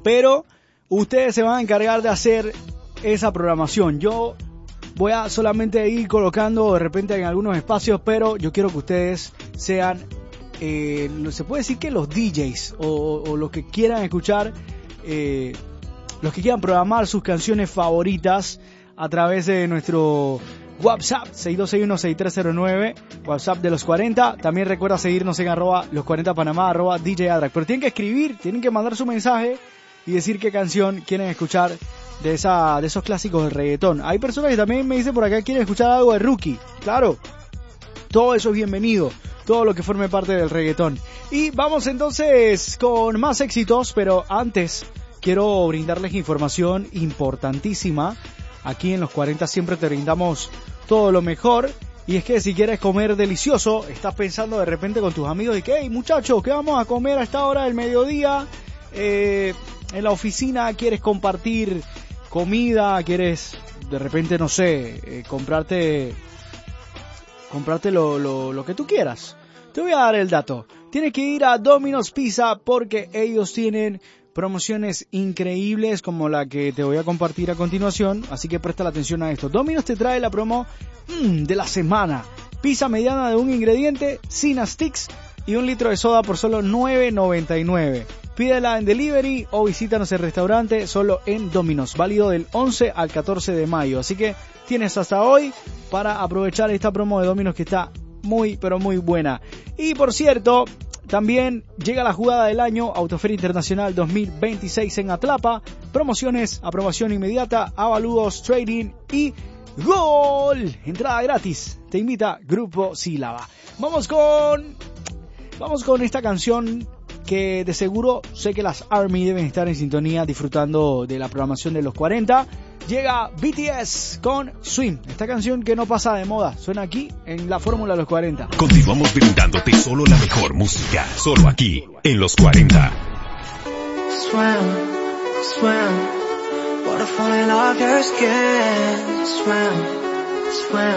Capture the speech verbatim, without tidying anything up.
pero ustedes se van a encargar de hacer esa programación. Yo voy a solamente ir colocando de repente en algunos espacios, pero yo quiero que ustedes sean, eh, se puede decir que los D Js o, o los que quieran escuchar, eh, los que quieran programar sus canciones favoritas a través de nuestro WhatsApp seis dos seis uno seis tres cero nueve, WhatsApp de los cuarenta. También recuerda seguirnos en arroba los cuarenta Panamá, arroba D J Adrac. Pero tienen que escribir, tienen que mandar su mensaje y decir qué canción quieren escuchar de esa de esos clásicos del reggaetón. Hay personas que también me dicen por acá quieren escuchar algo de Rookie. Claro, todo eso es bienvenido, todo lo que forme parte del reggaetón. Y vamos entonces con más éxitos, pero antes quiero brindarles información importantísima. Aquí en los cuarenta siempre te brindamos todo lo mejor. Y es que si quieres comer delicioso, estás pensando de repente con tus amigos de que, hey muchachos, ¿qué vamos a comer a esta hora del mediodía? Eh, en la oficina quieres compartir comida, quieres de repente, no sé, eh, comprarte comprarte lo, lo, lo que tú quieras. Te voy a dar el dato. Tienes que ir a Domino's Pizza porque ellos tienen promociones increíbles como la que te voy a compartir a continuación, así que presta la atención a esto. Domino's te trae la promo mmm, de la semana. Pizza mediana de un ingrediente, sin sticks y un litro de soda por solo nueve noventa y nueve. Pídela en delivery o visítanos en restaurante solo en Domino's, válido del once al catorce de mayo. Así que tienes hasta hoy para aprovechar esta promo de Domino's que está muy, pero muy buena. Y por cierto, también llega la jugada del año, Autoferia Internacional dos mil veintiséis en Atlapa. Promociones, aprobación inmediata, avalúos, trading y ¡gol! Entrada gratis. Te invita Grupo Sílaba. Vamos con, vamos con esta canción que de seguro sé que las ARMY deben estar en sintonía disfrutando de la programación de los cuarenta. Llega B T S con Swim, esta canción que no pasa de moda, suena aquí en la fórmula de los cuarenta. Continuamos brindándote solo la mejor música, solo aquí en los cuarenta. Swim, swim, waterfall in all your skin. Swim, swim.